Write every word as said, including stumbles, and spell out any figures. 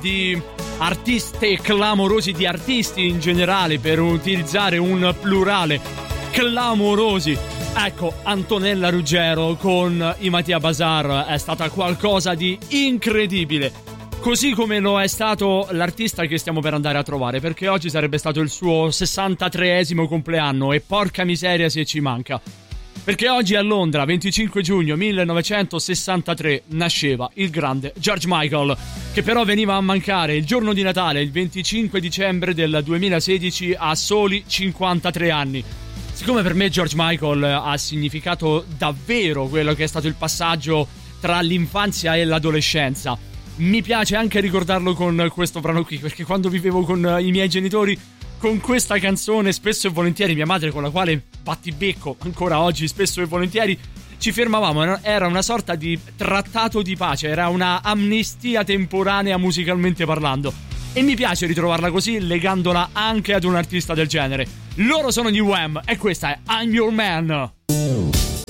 di artiste clamorosi, di artisti in generale, per utilizzare un plurale, clamorosi. Ecco, Antonella Ruggero con i Mattia Bazar è stata qualcosa di incredibile. Così come lo è stato l'artista che stiamo per andare a trovare, perché oggi sarebbe stato il suo sessantatreesimo compleanno e porca miseria se ci manca. Perché oggi a Londra, venticinque giugno millenovecentosessantatré, nasceva il grande George Michael, che però veniva a mancare il giorno di Natale, il venticinque dicembre del duemilasedici, a soli cinquantatré anni. Siccome per me George Michael ha significato davvero quello che è stato il passaggio tra l'infanzia e l'adolescenza, mi piace anche ricordarlo con questo brano qui, perché quando vivevo con i miei genitori, con questa canzone spesso e volentieri, mia madre con la quale battibecco ancora oggi spesso e volentieri, ci fermavamo. Era una sorta di trattato di pace, era una amnistia temporanea musicalmente parlando, e mi piace ritrovarla così, legandola anche ad un artista del genere. Loro sono gli Wham e questa è I'm Your Man.